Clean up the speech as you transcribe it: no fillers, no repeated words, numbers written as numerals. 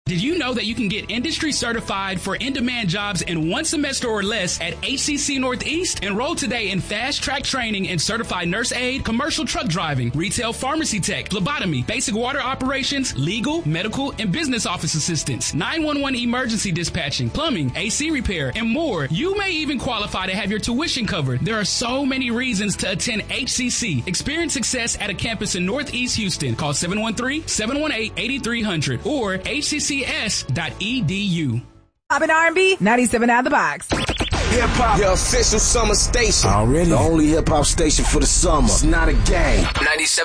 Did you know that you can get industry certified for in-demand jobs in 1 semester or less at HCC Northeast? Enroll today in fast-track training in certified nurse aide, commercial truck driving, retail pharmacy tech, phlebotomy, basic water operations, legal, medical, and business office assistants, 911 emergency dispatching, plumbing, AC repair, and more. You may even qualify to have your tuition covered. There are so many reasons to attend HCC. Experience success at a campus in Northeast Houston. Call 713-718-8300 or HCC edu. Pop in R&B, 97 out the box. Hip hop, your official summer station. Already. The only hip hop station for the summer. It's not a game. 97.